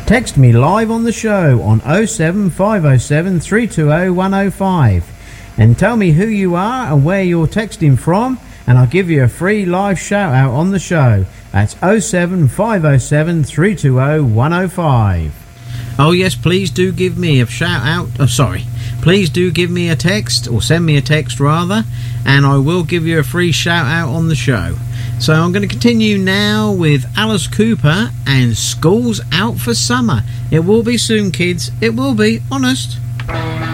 Text me live on the show on 07507 320 105 and tell me who you are and where you're texting from, and I'll give you a free live shout out on the show. That's 07507 320 105. Oh yes, please do give me a shout out. Please do give me a text, or send me a text rather, and I will give you a free shout out on the show. So I'm going to continue now with Alice Cooper and School's Out for Summer. It will be soon, kids. It will be, honest.